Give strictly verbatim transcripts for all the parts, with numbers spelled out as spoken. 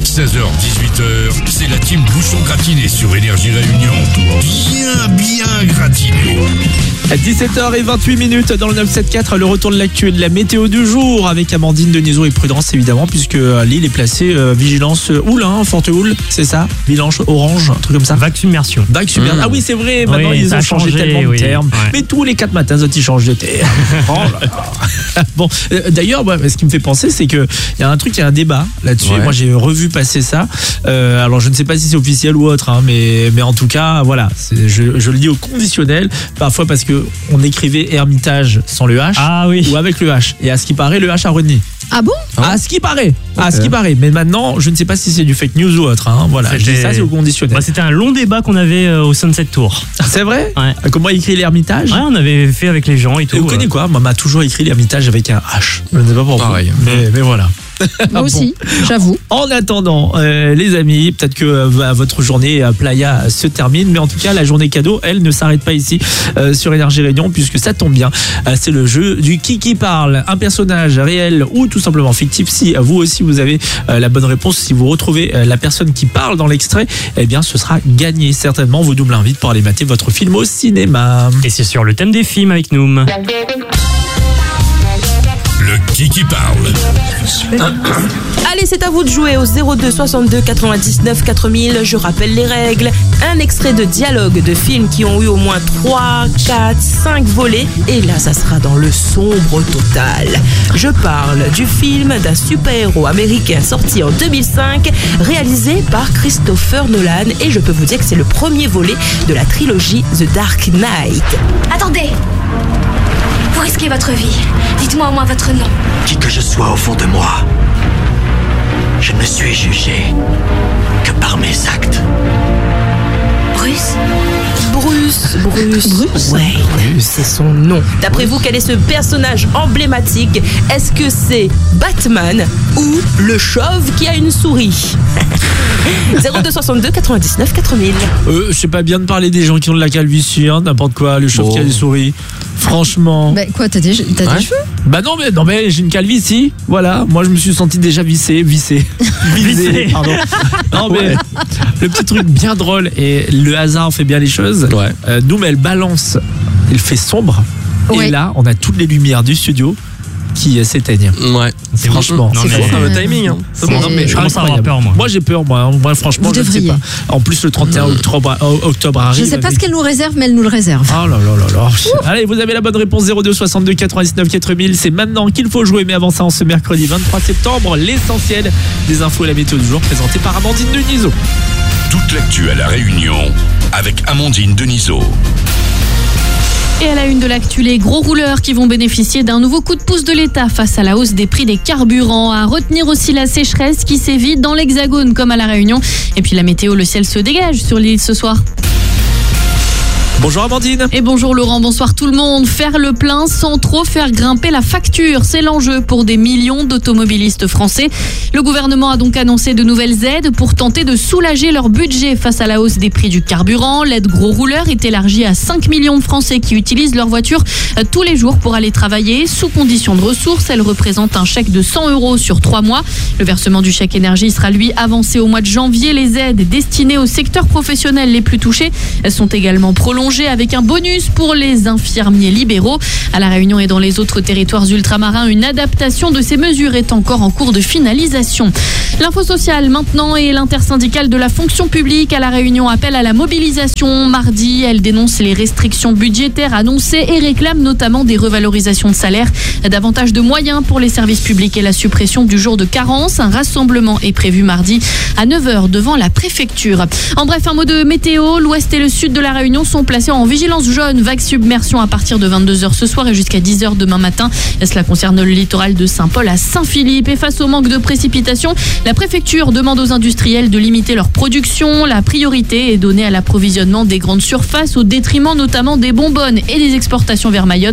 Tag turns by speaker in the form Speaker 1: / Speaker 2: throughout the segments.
Speaker 1: seize heures dix-huit heures, c'est la team Bouchon Gratiné sur Énergie Réunion. Bien, bien gratiné.
Speaker 2: À dix-sept heures vingt-huit minutes dans le neuf cent soixante-quatre, le retour de l'actu et de la météo du jour avec Amandine Denisot et Prudence évidemment, puisque Lille est placée euh, vigilance houle, hein, forte houle, c'est ça, vigilance orange, un truc comme ça.
Speaker 3: Vague submersion.
Speaker 2: Vague submersion. Mmh. Ah oui, c'est vrai, maintenant
Speaker 3: oui,
Speaker 2: ils ont
Speaker 3: changé,
Speaker 2: changé tellement
Speaker 3: oui.
Speaker 2: de termes.
Speaker 3: Ouais.
Speaker 2: Mais tous les quatre matins, ils changent de terme. Oh là là. Bon, euh, d'ailleurs, bah, ce qui me fait penser, c'est qu'il y a un truc, il y a un débat là-dessus.
Speaker 4: Ouais.
Speaker 2: Moi, j'ai revu passer ça. Euh, alors, je ne sais pas si c'est officiel ou autre, hein, mais, mais en tout cas, voilà, c'est, je, je le dis au conditionnel, parfois parce qu'on écrivait Hermitage sans le H
Speaker 3: Ah oui.
Speaker 2: ou avec le H. Et à ce qui paraît, le H a renié.
Speaker 5: Ah bon?
Speaker 2: À ce qui paraît. À ce
Speaker 4: Ok.
Speaker 2: qui paraît. Mais maintenant, je ne sais pas si c'est du fake news ou autre. Hein. Voilà, je dis
Speaker 3: C'était-
Speaker 2: ça, c'est au conditionnel.
Speaker 3: Bah, c'était un long débat qu'on avait euh, au Sunset Tour.
Speaker 2: C'est vrai?
Speaker 3: Ouais.
Speaker 2: Comment écrit l'Hermitage?
Speaker 3: Ouais, on avait fait avec les gens et
Speaker 2: Et
Speaker 3: tout.
Speaker 2: vous connaissez
Speaker 3: euh.
Speaker 2: quoi? Moi, m'a toujours écrit l'Hermitage avec un H. Je ne sais pas pourquoi.
Speaker 4: Pareil.
Speaker 2: Mais, mais voilà.
Speaker 5: Moi aussi, j'avoue.
Speaker 2: En attendant, euh, les amis, peut-être que euh, votre journée à Playa se termine, mais en tout cas, la journée cadeau, elle ne s'arrête pas ici euh, sur Énergie Réunion, puisque ça tombe bien. Euh, c'est le jeu du qui qui parle, un personnage réel ou tout simplement fictif. Si vous aussi vous avez euh, la bonne réponse, si vous retrouvez euh, la personne qui parle dans l'extrait, eh bien, ce sera gagné certainement. Vous double invite pour aller mater votre film au cinéma.
Speaker 3: Et c'est sur le thème des films avec Noom.
Speaker 1: Le qui qui parle.
Speaker 6: Allez, c'est à vous de jouer au zéro deux soixante-deux quatre-vingt-dix-neuf quatre mille. Je rappelle les règles. Un extrait de dialogue de films qui ont eu au moins trois, quatre, cinq volets. Et là, ça sera dans le sombre total. Je parle du film d'un super-héros américain sorti en deux mille cinq, réalisé par Christopher Nolan. Et je peux vous dire que c'est le premier volet de la trilogie The Dark Knight.
Speaker 7: Attendez! Vous risquez votre vie. Dites-moi au moins votre nom.
Speaker 8: Qui que je sois au fond de moi, je ne suis jugé que par mes actes.
Speaker 7: Bruce?
Speaker 6: Bruce, Bruce,
Speaker 5: Bruce
Speaker 6: ouais, c'est son nom. D'après vous, quel est ce personnage emblématique? Est-ce que c'est Batman ou le chauve qui a une souris? zéro deux soixante-deux quatre-vingt-dix-neuf quatre mille.
Speaker 2: Euh, je sais pas bien de parler des gens qui ont de la calvitie, hein, n'importe quoi, le chauve
Speaker 4: Bon.
Speaker 2: qui a des souris. Franchement.
Speaker 5: Bah quoi, t'as des, t'as
Speaker 4: Ouais.
Speaker 5: des cheveux?
Speaker 2: Bah non mais non mais j'ai une calvitie, voilà. Moi je me suis senti déjà vissé, vissé, visé,
Speaker 3: Vissé.
Speaker 2: pardon. Non mais le petit truc bien drôle et le hasard fait bien les choses.
Speaker 4: Ouais.
Speaker 2: Euh, nous mais elle balance, il fait sombre
Speaker 5: Ouais.
Speaker 2: et là on a toutes les lumières du studio qui euh, s'éteignent.
Speaker 4: Ouais.
Speaker 3: C'est
Speaker 2: Franchement,
Speaker 3: Non,
Speaker 5: C'est
Speaker 3: mais-
Speaker 5: fou,
Speaker 4: Dans le
Speaker 5: Ouais.
Speaker 4: timing. Hein.
Speaker 5: C'est-
Speaker 4: bon.
Speaker 5: Non, mais
Speaker 3: je commence à avoir
Speaker 2: Incroyable.
Speaker 3: peur, moi.
Speaker 2: Moi j'ai peur moi. Moi franchement
Speaker 5: Vous
Speaker 2: je ne sais
Speaker 5: devriez.
Speaker 2: pas. En plus le trente et un octobre, euh, octobre arrive.
Speaker 5: Je sais pas
Speaker 2: avec-
Speaker 5: ce qu'elle nous réserve, mais elle nous le réserve.
Speaker 2: Oh là là là là. Allez, vous avez la bonne réponse zéro deux soixante-deux quatre-vingt-dix-neuf quatre mille. C'est maintenant qu'il faut jouer, mais avant ça, en ce mercredi vingt-trois septembre, l'essentiel des infos et la météo du jour présenté par Amandine Denisot.
Speaker 1: Toute l'actu à La Réunion avec Amandine Denisot.
Speaker 9: Et à la une de l'actu, les gros rouleurs qui vont bénéficier d'un nouveau coup de pouce de l'État face à la hausse des prix des carburants. À retenir aussi la sécheresse qui sévit dans l'Hexagone comme à La Réunion. Et puis la météo, le ciel se dégage sur l'île ce soir.
Speaker 2: Bonjour Amandine.
Speaker 9: Et bonjour Laurent, bonsoir tout le monde. Faire le plein sans trop faire grimper la facture, c'est l'enjeu pour des millions d'automobilistes français. Le gouvernement a donc annoncé de nouvelles aides pour tenter de soulager leur budget face à la hausse des prix du carburant. L'aide gros rouleur est élargie à cinq millions de Français qui utilisent leur voiture tous les jours pour aller travailler. Sous condition de ressources, elle représente un chèque de cent euros sur trois mois. Le versement du chèque énergie sera lui avancé au mois de janvier. Les aides destinées aux secteurs professionnels les plus touchés sont également prolongées avec un bonus pour les infirmiers libéraux. À La Réunion et dans les autres territoires ultramarins, une adaptation de ces mesures est encore en cours de finalisation. L'info sociale maintenant et l'intersyndicale de la fonction publique à La Réunion appelle à la mobilisation. Mardi, elle dénonce les restrictions budgétaires annoncées et réclame notamment des revalorisations de salaire, davantage de moyens pour les services publics et la suppression du jour de carence. Un rassemblement est prévu mardi à neuf heures devant la préfecture. En bref, un mot de météo. L'ouest et le sud de La Réunion sont placés en vigilance jaune, vague submersion à partir de vingt-deux heures ce soir et jusqu'à dix heures demain matin. Cela concerne le littoral de Saint-Paul à Saint-Philippe. Et face au manque de précipitations, la préfecture demande aux industriels de limiter leur production. La priorité est donnée à l'approvisionnement des grandes surfaces au détriment notamment des bonbonnes et des exportations vers Mayotte.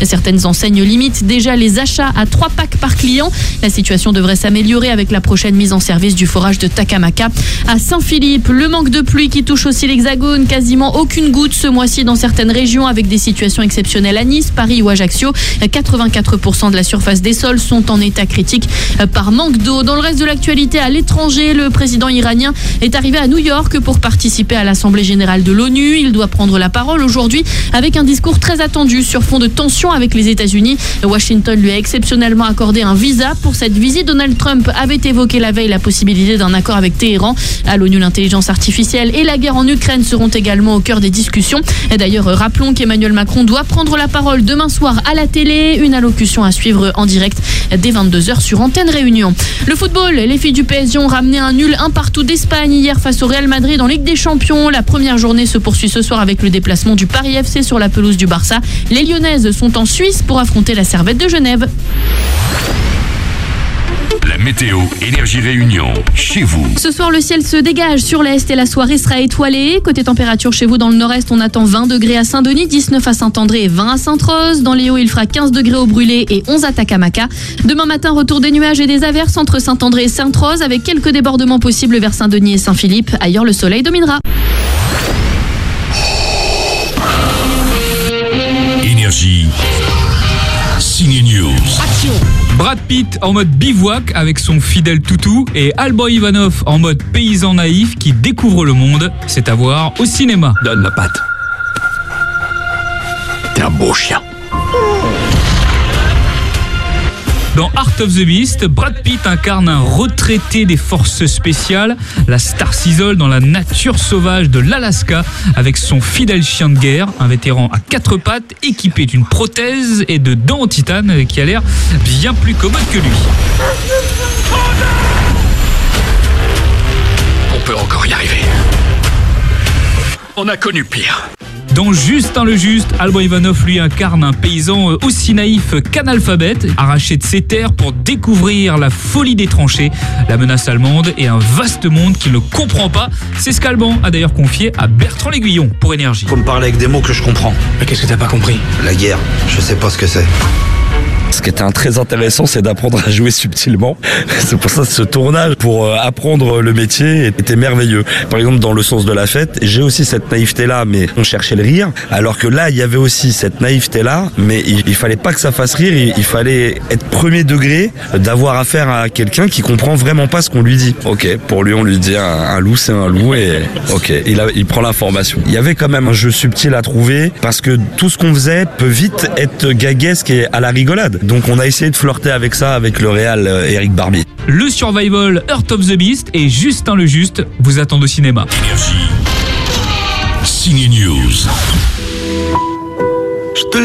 Speaker 9: Certaines enseignes limitent déjà les achats à trois packs par client. La situation devrait s'améliorer avec la prochaine mise en service du forage de Takamaka. À Saint-Philippe, le manque de pluie qui touche aussi l'Hexagone, quasiment aucune goutte ce mois-ci dans certaines régions avec des situations exceptionnelles à Nice, Paris ou Ajaccio. quatre-vingt-quatre pour cent de la surface des sols sont en état critique par manque d'eau. Dans le reste de l'actualité, à l'étranger, le président iranien est arrivé à New York pour participer à l'Assemblée générale de l'ONU. Il doit prendre la parole aujourd'hui avec un discours très attendu sur fond de tension avec les États-Unis. Washington lui a exceptionnellement accordé un visa pour cette visite. Donald Trump avait évoqué la veille la possibilité d'un accord avec Téhéran. À l'ONU, l'intelligence artificielle et la guerre en Ukraine seront également au cœur des discussions. Et d'ailleurs, rappelons qu'Emmanuel Macron doit prendre la parole demain soir à la télé. Une allocution à suivre en direct dès vingt-deux heures sur Antenne Réunion. Le football, les filles du P S G ont ramené un nul un partout d'Espagne hier face au Real Madrid en Ligue des Champions. La première journée se poursuit ce soir avec le déplacement du Paris F C sur la pelouse du Barça. Les Lyonnaises sont en Suisse pour affronter la Servette de Genève.
Speaker 1: La météo Énergie Réunion, chez vous.
Speaker 9: Ce soir, le ciel se dégage sur l'est et la soirée sera étoilée. Côté température chez vous dans le nord-est, on attend vingt degrés à Saint-Denis, dix-neuf à Saint-André et vingt à Sainte-Rose. Dans les Hauts, il fera quinze degrés au Brûlé et onze à Takamaka. Demain matin, retour des nuages et des averses entre Saint-André et Sainte-Rose avec quelques débordements possibles vers Saint-Denis et Saint-Philippe. Ailleurs, le soleil dominera.
Speaker 1: Énergie. Signe News.
Speaker 4: Action. Brad Pitt en mode bivouac avec son fidèle toutou et Alban Ivanov en mode paysan naïf qui découvre le monde. C'est à voir au cinéma.
Speaker 8: Donne la patte. T'es un beau chien.
Speaker 4: Dans Art of the Beast, Brad Pitt incarne un retraité des forces spéciales. La star s'isole dans la nature sauvage de l'Alaska avec son fidèle chien de guerre, un vétéran à quatre pattes équipé d'une prothèse et de dents en titane qui a l'air bien plus commode que lui.
Speaker 8: On peut encore y arriver. On a connu pire.
Speaker 4: Dans Justin le Juste, Alban Ivanov lui incarne un paysan aussi naïf qu'analphabète, arraché de ses terres pour découvrir la folie des tranchées, la menace allemande et un vaste monde qu'il ne comprend pas. C'est ce qu'Alban a d'ailleurs confié à Bertrand L'Aiguillon pour Énergie.
Speaker 10: Faut me parler avec des mots que je comprends.
Speaker 11: Mais qu'est-ce que t'as pas compris?
Speaker 10: La guerre, je sais pas ce que c'est.
Speaker 12: Ce qui était très intéressant, c'est d'apprendre à jouer subtilement. C'est pour ça que ce tournage, pour apprendre le métier, était merveilleux. Par exemple, dans Le Sens de la Fête, j'ai aussi cette naïveté-là, mais on cherchait le rire. Alors que là, il y avait aussi cette naïveté-là, mais il, il fallait pas que ça fasse rire. Il, il fallait être premier degré, d'avoir affaire à quelqu'un qui comprend vraiment pas ce qu'on lui dit. Ok, pour lui, on lui dit un, un loup, c'est un loup, et ok, il, a, il prend l'information. Il y avait quand même un jeu subtil à trouver, parce que tout ce qu'on faisait peut vite être gaguesque et à la rigolade. Donc on a essayé de flirter avec ça avec le réal Eric Barbie.
Speaker 4: Le survival Art of the Beast et Justin le Juste vous attendent au cinéma.
Speaker 1: Énergie. Signe News.